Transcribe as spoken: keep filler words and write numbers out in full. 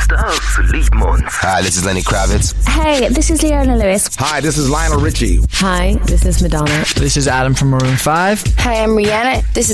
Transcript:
Stars Limons. Hi, this is Lenny Kravitz. Hey, this is Leona Lewis. Hi, this is Lionel Richie. Hi, this is Madonna. This is Adam from Maroon five. Hi, I'm Rihanna. This